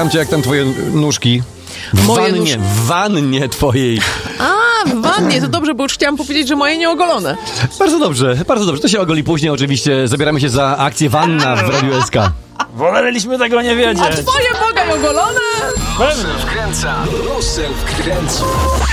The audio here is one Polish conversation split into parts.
Kamcie, jak tam twoje nóżki? W wannie twojej. A, w wannie, to dobrze, bo już chciałam powiedzieć, że moje nieogolone. Bardzo dobrze. To się ogoli później oczywiście. Zabieramy się za akcję wanna w Radiu SK. Woleliśmy tego nie wiedzieć. A twoje bogaj ogolone? Wkręca, Nosel wkręca.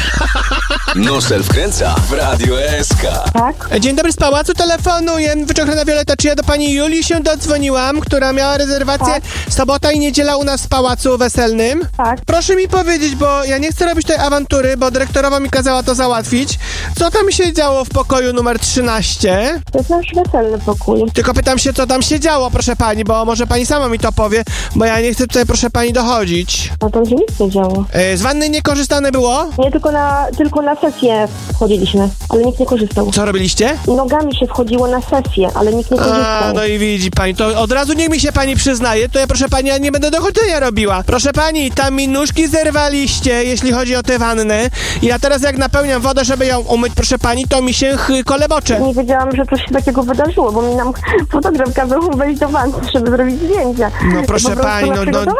Nosel wkręca w Radio SK. Tak? Dzień dobry, z pałacu telefonuję. Wyczochrana Wioleta, czy ja do pani Julii się dodzwoniłam, która miała rezerwację sobota i niedziela u nas w pałacu weselnym? Tak. Proszę mi powiedzieć, bo ja nie chcę robić tej awantury, bo dyrektorowa mi kazała to załatwić. Co tam się działo w pokoju numer 13? To jest nasz weselny pokój. Tylko pytam się, co tam się działo, proszę pani, bo może pani sama mi to powie, bo ja nie chcę tutaj, proszę pani, dochodzić. No to się nic nie działo. Z wanny niekorzystane było? Nie, tylko na sesję wchodziliśmy, ale nikt nie korzystał. Co robiliście? Nogami się wchodziło na sesję, ale nikt nie korzystał. No i widzi pani, to od razu niech mi się pani przyznaje, to ja, proszę pani, ja nie będę dochodzenia robiła. Proszę pani, tam mi nóżki zerwaliście, jeśli chodzi o tę wannę. I ja teraz jak napełniam wodę, żeby ją umyć, proszę pani, to mi się kolebocze. Nie wiedziałam, że coś się takiego wydarzyło, bo mi nam fotograf kazał wejść do wanny, żeby zrobić zdjęcia. No proszę pani,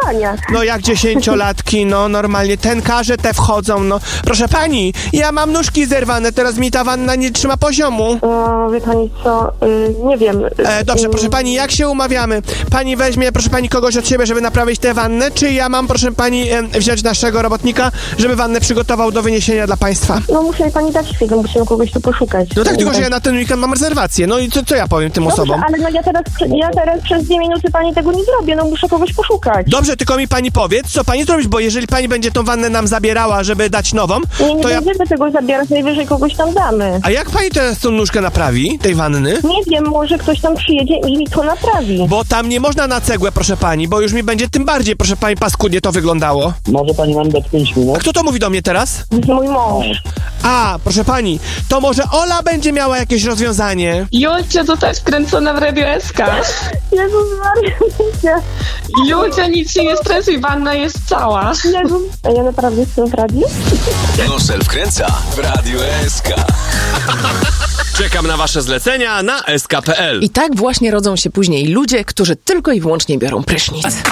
no jak 10-latki, no normalnie tenkarze te wchodzą, no. Proszę pani, ja mam nóżki zerwane, teraz mi ta wanna nie trzyma poziomu. Wie pani co, nie wiem. Dobrze, proszę pani, jak się umawiamy? Pani weźmie, proszę pani, kogoś od siebie, żeby naprawić tę wannę, czy ja mam, proszę pani, wziąć naszego robotnika, żeby wannę przygotował do wyniesienia dla państwa? No musi mi pani dać chwilę, musimy kogoś tu poszukać. No tak, tylko że ja na ten weekend mam rezerwację, no i co ja powiem tym osobom? Ale no ja teraz przez 2 minuty pani tego nie zrobię, no muszę kogoś poszukać. Dobrze, tylko mi pani powiedz, co pani zrobić, bo jeżeli pani będzie tą wannę nam zabierała, żeby dać nową, nie to będziemy tego zabierać, najwyżej kogoś tam damy. A jak pani teraz tą nóżkę naprawi, tej wanny? Nie wiem, może ktoś tam przyjedzie i mi to naprawi. Bo tam nie można na cegłę, proszę pani, bo już mi będzie tym bardziej, proszę pani, paskudnie to wyglądało. Może pani nam dać 5 minut? A kto to mówi do mnie teraz? To jest mój mąż. A, proszę pani, to może Ola będzie miała jakieś rozwiązanie? Julcia, to też kręcona w Radio SK. Jezus Maria, Julcia, nic się nie stresuj, wanna jest cała. Jezus, a ja naprawdę jestem w radiu? Nosel wkręca w Radio SK. Czekam na wasze zlecenia na sk.pl. I tak właśnie rodzą się później ludzie, którzy tylko i wyłącznie biorą prysznic.